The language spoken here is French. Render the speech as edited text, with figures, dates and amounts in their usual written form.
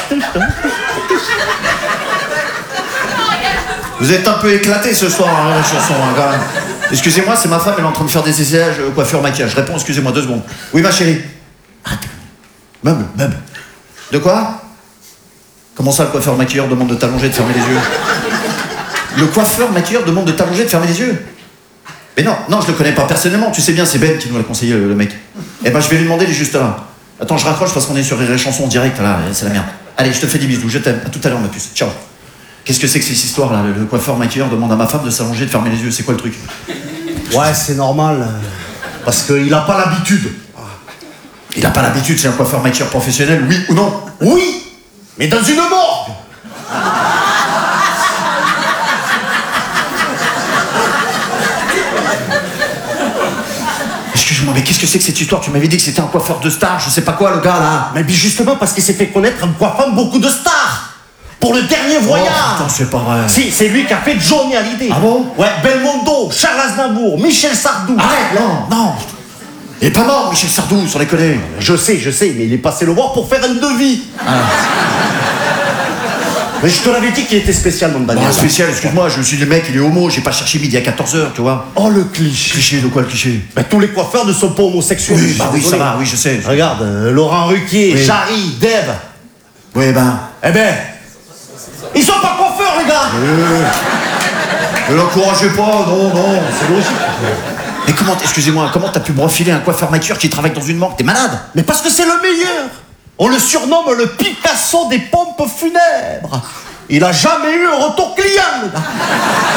Vous êtes un peu éclaté ce soir, hein, la chanson, hein, quand même. Excusez-moi, c'est ma femme, elle est en train de faire des essayages coiffure maquillage. Je réponds, excusez-moi, 2 secondes. Oui, ma chérie. Arrête. Meuble. De quoi? Comment ça, le coiffeur maquilleur demande de t'allonger, de fermer les yeux? Le coiffeur maquilleur demande de t'allonger, de fermer les yeux? Mais non, je le connais pas personnellement. Tu sais bien, c'est Ben qui nous l'a conseillé, le mec. Eh ben, je vais lui demander, il est juste là. Attends, je raccroche parce qu'on est sur Rire et Chanson en direct, là, c'est la merde. Allez, je te fais des bisous, je t'aime. À tout à l'heure, ma puce. Ciao. Qu'est-ce que c'est que cette histoire-là? Le coiffeur maquilleur demande à ma femme de s'allonger, de fermer les yeux. C'est quoi le truc? Ouais, c'est normal. Parce qu'il a pas l'habitude. Il a pas l'habitude, c'est un coiffeur maquilleur professionnel, oui ou non? Oui, mais dans une morgue. Excuse-moi, mais qu'est-ce que c'est que cette histoire? Tu m'avais dit que c'était un coiffeur de star, je sais pas quoi, le gars, là. Mais puis justement parce qu'il s'est fait connaître en coiffant beaucoup de stars. Pour le dernier voyage. Oh, putain, c'est pas vrai. Si, c'est lui qui a fait Johnny Hallyday. Ah bon? Ouais, Belmondo, Charles Aznavour, Michel Sardou. Arrête, non. Il est pas mort, Michel Sardou, sans déconner. Je sais, mais il est passé le voir pour faire un devis. Mais je te l'avais dit qu'il était spécial, mon Daniel. Bon, spécial, excuse-moi, je me suis dit, le mec, il est homo, j'ai pas cherché midi à 14h, tu vois. Oh, le cliché. Cliché, de quoi le cliché? Ben, tous les coiffeurs ne sont pas homosexuels. Oui, bah oui, ça va, oui, je sais. Regarde, Laurent Ruquier, Oui. Jarry, Dave. Oui, ben. Eh ben, ils sont pas coiffeurs, les gars. Ne l'encouragez pas, non, c'est logique. Mais comment, excusez-moi, comment t'as pu me refiler un coiffeur maquilleur qui travaille dans une morgue? T'es malade? Mais parce que c'est le meilleur. On le surnomme le Picasso des pompes funèbres. Il a jamais eu un retour client, le gars.